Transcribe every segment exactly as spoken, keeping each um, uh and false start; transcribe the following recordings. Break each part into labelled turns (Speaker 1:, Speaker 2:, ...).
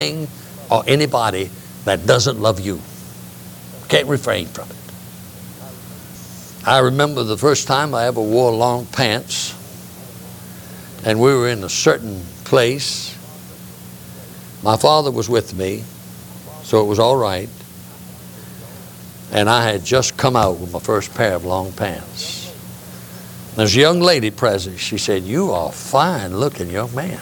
Speaker 1: or anybody that doesn't love you. Can't refrain from it. I remember the first time I ever wore long pants, and we were in a certain place. My father was with me, so it was all right. And I had just come out with my first pair of long pants. There's a young lady present. She said, "You are a fine-looking young man."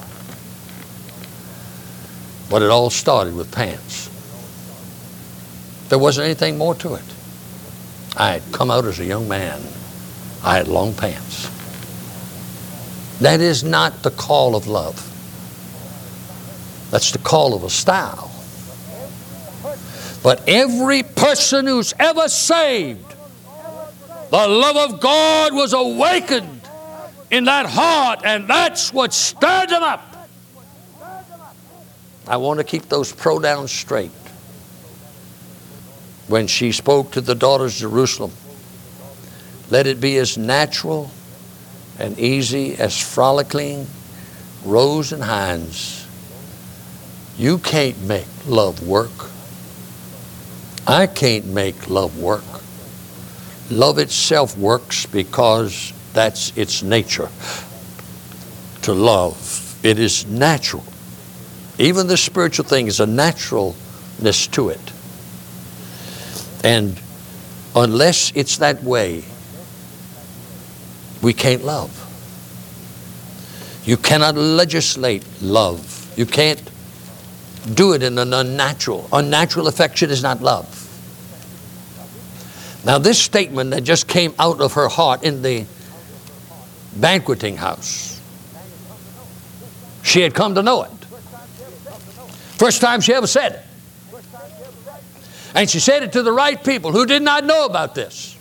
Speaker 1: But it all started with pants. There wasn't anything more to it. I had come out as a young man. I had long pants. That is not the call of love. That's the call of a style. But every person who's ever saved, the love of God was awakened in that heart, and that's what stirred them up. I want to keep those pronouns straight. When she spoke to the daughters of Jerusalem, let it be as natural and easy as frolicking Rose and Hines. You can't make love work. I can't make love work. Love itself works because that's its nature. To love, it is natural. Even the spiritual thing is a naturalness to it. And unless it's that way, we can't love. You cannot legislate love. You can't do it in an unnatural. Unnatural affection is not love. Now this statement that just came out of her heart in the banqueting house, she had come to know it. First time she ever said it. And she said it to the right people who did not know about this.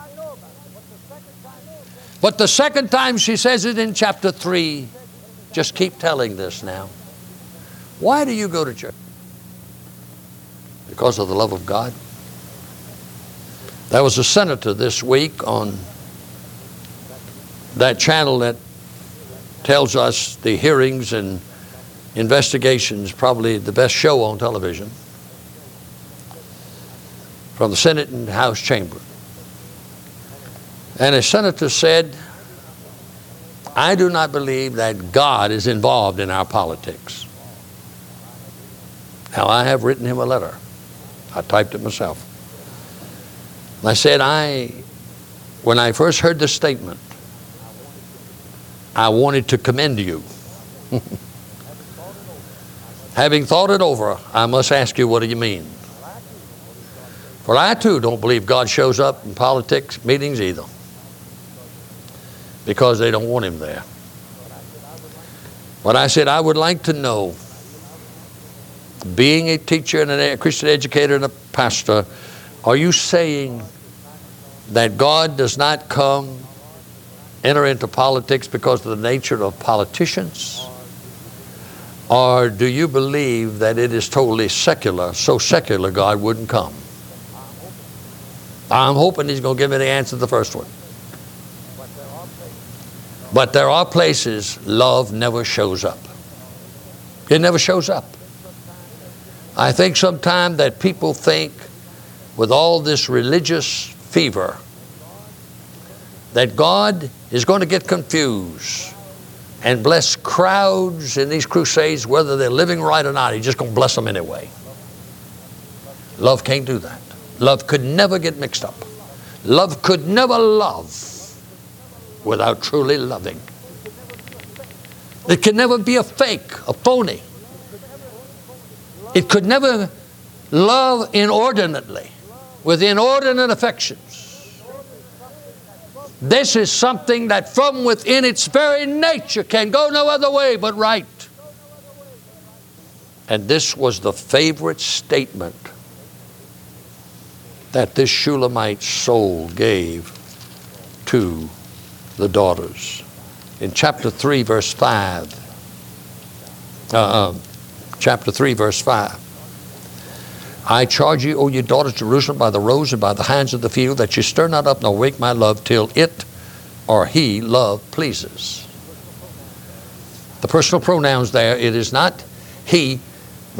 Speaker 1: But the second time she says it in chapter three, just keep telling this now. Why do you go to church? Because of the love of God. There was a senator this week on that channel that tells us the hearings and investigations, probably the best show on television, from the Senate and House chamber. And a senator said, "I do not believe that God is involved in our politics." Now, I have written him a letter. I typed it myself. And I said, I, when I first heard this statement, I wanted to commend you. Having thought it over, I must ask you, what do you mean? For I too don't believe God shows up in politics meetings either, because they don't want him there. But I said, I would like to know, being a teacher and a Christian educator and a pastor, are you saying that God does not come, enter into politics because of the nature of politicians? Or do you believe that it is totally secular, so secular God wouldn't come? I'm hoping he's going to give me the answer to the first one. But there are places love never shows up. It never shows up. I think sometimes that people think with all this religious fever that God is going to get confused and bless crowds in these crusades, whether they're living right or not. He's just going to bless them anyway. Love can't do that. Love could never get mixed up. Love could never love without truly loving. It can never be a fake, a phony. It could never love inordinately, with inordinate affections. This is something that from within its very nature can go no other way but right. And this was the favorite statement that this Shulamite soul gave to the daughters. In chapter three, verse five, uh, chapter three, verse five, I charge you, O ye daughters of Jerusalem, by the roes and by the hinds of the field, that ye stir not up nor wake my love till it or he love pleases. The personal pronouns there, it is not he